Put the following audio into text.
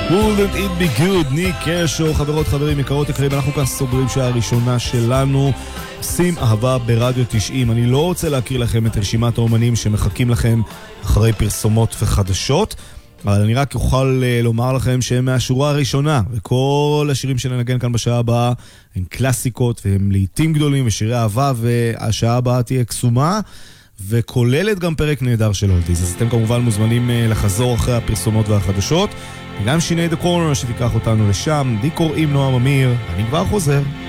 Wouldn't it be good, ניק קשו. חברות, חברים, יקרות יקרים, אנחנו כאן סוגרים שעה הראשונה שלנו. עושים אהבה ברדיו 90. אני לא רוצה להקריא לכם את רשימת האומנים שמחכים לכם אחרי פרסומות וחדשות, אבל אני רק אוכל לומר לכם שהם מהשורה הראשונה, וכל השירים שננגן כאן בשעה הבאה הם קלאסיקות והם לעיתים גדולים ושירי אהבה, והשעה הבאה תהיה קסומה וכוללת גם פרק נהדר של אולדיז. אז אתם כמובן מוזמנים לחזור אחרי הפרסומות והחדשות, וגם שיני דה קורנר שתיקח אותנו לשם. לי קוראים נועם אמיר, אני כבר חוזר.